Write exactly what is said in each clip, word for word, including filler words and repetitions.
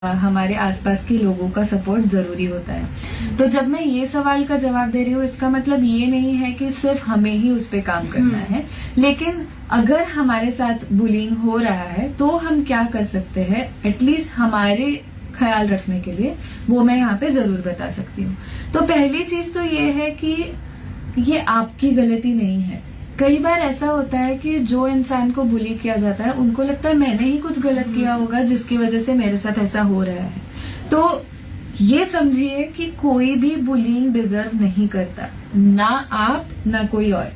हमारे आसपास के लोगों का सपोर्ट जरूरी होता है। तो जब मैं ये सवाल का जवाब दे रही हूँ, इसका मतलब ये नहीं है कि सिर्फ हमें ही उस पे काम करना है, लेकिन अगर हमारे साथ बुलिंग हो रहा है तो हम क्या कर सकते हैं एटलीस्ट हमारे ख्याल रखने के लिए, वो मैं यहाँ पे जरूर बता सकती हूँ। तो पहली चीज तो ये है कि ये आपकी गलती नहीं है। कई बार ऐसा होता है कि जो इंसान को बुली किया जाता है उनको लगता है मैंने ही कुछ गलत किया होगा जिसकी वजह से मेरे साथ ऐसा हो रहा है। तो ये समझिए कि कोई भी बुलिंग डिजर्व नहीं करता, ना आप ना कोई और,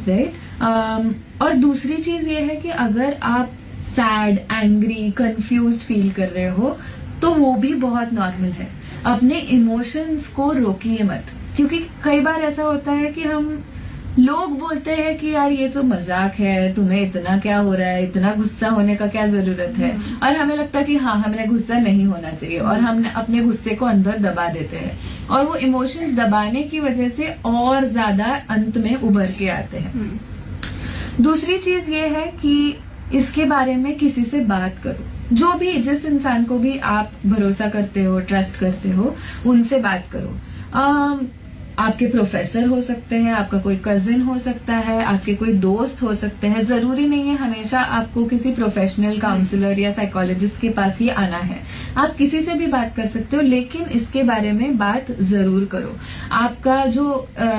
राइट। और दूसरी चीज ये है कि अगर आप सैड, एंग्री, कंफ्यूज्ड फील कर रहे हो तो वो भी बहुत नॉर्मल है। अपने इमोशंस को रोकिए मत, क्योंकि कई बार ऐसा होता है कि हम लोग बोलते हैं कि यार ये तो मजाक है, तुम्हें इतना क्या हो रहा है, इतना गुस्सा होने का क्या जरूरत है, और हमें लगता है कि हाँ हमें गुस्सा नहीं होना चाहिए, और हम अपने गुस्से को अंदर दबा देते हैं, और वो इमोशंस दबाने की वजह से और ज्यादा अंत में उभर के आते हैं। दूसरी चीज ये है कि इसके बारे में किसी से बात करो, जो भी जिस इंसान को भी आप भरोसा करते हो, ट्रस्ट करते हो, उनसे बात करो। आ, आपके प्रोफेसर हो सकते हैं, आपका कोई कजिन हो सकता है, आपके कोई दोस्त हो सकते हैं। जरूरी नहीं है हमेशा आपको किसी प्रोफेशनल काउंसलर या साइकोलॉजिस्ट के पास ही आना है, आप किसी से भी बात कर सकते हो, लेकिन इसके बारे में बात जरूर करो। आपका जो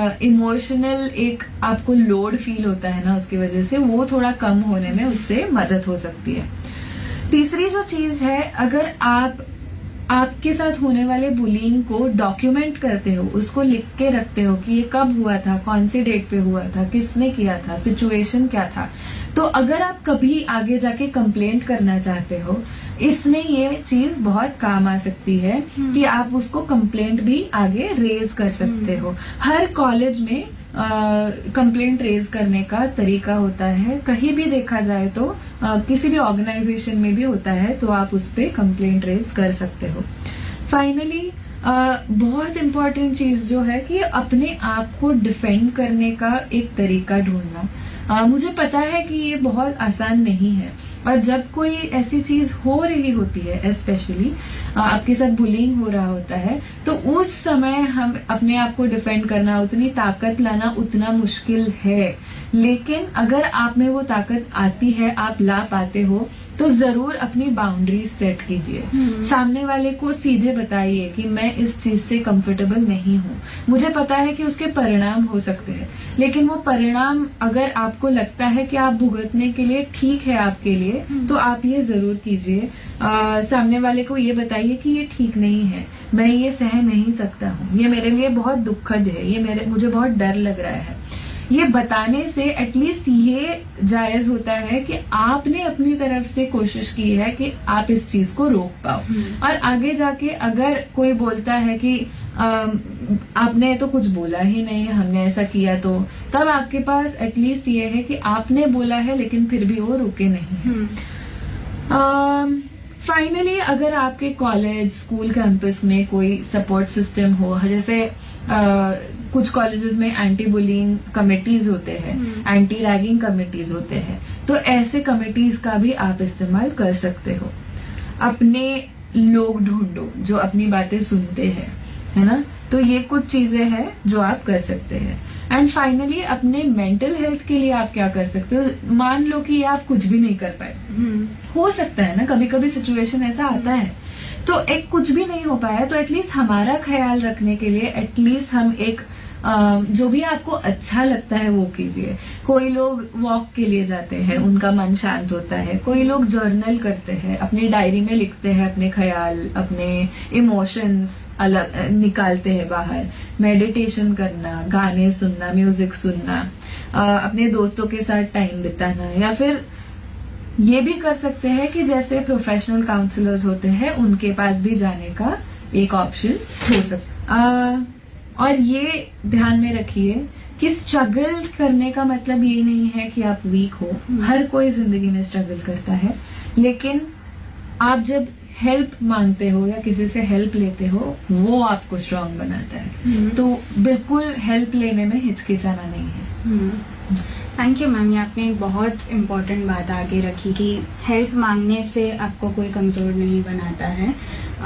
इमोशनल एक आपको लोड फील होता है ना, उसकी वजह से वो थोड़ा कम होने में उससे मदद हो सकती है। तीसरी जो चीज है, अगर आप आपके साथ होने वाले बुलिंग को डॉक्यूमेंट करते हो, उसको लिख के रखते हो कि ये कब हुआ था, कौन सी डेट पे हुआ था, किसने किया था, सिचुएशन क्या था, तो अगर आप कभी आगे जाके कंप्लेंट करना चाहते हो, इसमें ये चीज बहुत काम आ सकती है कि आप उसको कंप्लेंट भी आगे रेज कर सकते हो। हर कॉलेज में कंप्लेंट uh, रेज करने का तरीका होता है, कहीं भी देखा जाए तो uh, किसी भी ऑर्गेनाइजेशन में भी होता है, तो आप उस पे कंप्लेंट रेज कर सकते हो। फाइनली uh, बहुत इम्पोर्टेंट चीज जो है कि अपने आप को डिफेंड करने का एक तरीका ढूंढना। uh, मुझे पता है कि ये बहुत आसान नहीं है, और जब कोई ऐसी चीज हो रही होती है, स्पेशली आपके साथ बुलिंग हो रहा होता है, तो उस समय हम अपने आप को डिफेंड करना, उतनी ताकत लाना उतना मुश्किल है। लेकिन अगर आप में वो ताकत आती है, आप ला पाते हो, तो जरूर अपनी बाउंड्रीज सेट कीजिए। सामने वाले को सीधे बताइए कि मैं इस चीज से कंफर्टेबल नहीं हूँ, मुझे पता है कि उसके परिणाम हो सकते हैं, लेकिन वो परिणाम अगर आपको लगता है कि आप भुगतने के लिए ठीक है आपके लिए, तो आप ये जरूर कीजिए। सामने वाले को ये बताइए कि ये ठीक नहीं है, मैं ये सह नहीं सकता हूँ, ये मेरे लिए बहुत दुखद है, ये मेरे मुझे बहुत डर लग रहा है। ये बताने से एटलीस्ट ये जायज होता है कि आपने अपनी तरफ से कोशिश की है कि आप इस चीज को रोक पाओ। और आगे जाके अगर कोई बोलता है कि आ, आपने तो कुछ बोला ही नहीं, हमने ऐसा किया, तो तब आपके पास एटलीस्ट ये है कि आपने बोला है लेकिन फिर भी वो रुके नहीं। फाइनली अगर आपके कॉलेज, स्कूल, कैंपस में कोई सपोर्ट सिस्टम हो, जैसे आ, कुछ कॉलेजेस में एंटी बुलिंग कमेटीज होते हैं, एंटी रैगिंग कमेटीज होते हैं, तो ऐसे कमेटीज का भी आप इस्तेमाल कर सकते हो। अपने लोग ढूंढो जो अपनी बातें सुनते हैं, है ना। तो ये कुछ चीजें हैं जो आप कर सकते हैं। एंड फाइनली अपने मेंटल हेल्थ के लिए आप क्या कर सकते हो। मान लो कि आप कुछ भी नहीं कर पाए, हो सकता है ना, कभी कभी सिचुएशन ऐसा आता है, तो एक कुछ भी नहीं हो पाया, तो एटलीस्ट हमारा ख्याल रखने के लिए एटलीस्ट हम एक जो भी आपको अच्छा लगता है वो कीजिए। कोई लोग वॉक के लिए जाते हैं, उनका मन शांत होता है। कोई लोग जर्नल करते हैं, अपनी डायरी में लिखते हैं अपने ख्याल, अपने इमोशंस अलग निकालते हैं बाहर। मेडिटेशन करना, गाने सुनना, म्यूजिक सुनना, अपने दोस्तों के साथ टाइम बिताना, या फिर ये भी कर सकते हैं कि जैसे प्रोफेशनल काउंसलर्स होते हैं उनके पास भी जाने का एक ऑप्शन हो सकता। और ये ध्यान में रखिए कि स्ट्रगल करने का मतलब ये नहीं है कि आप वीक हो। हर कोई जिंदगी में स्ट्रगल करता है, लेकिन आप जब हेल्प मांगते हो या किसी से हेल्प लेते हो, वो आपको स्ट्रांग बनाता है। तो बिल्कुल हेल्प लेने में हिचकिचाना नहीं है। थैंक यू मैम, ये आपने एक बहुत इम्पोर्टेंट बात आगे रखी कि हेल्प मांगने से आपको कोई कमजोर नहीं बनाता है।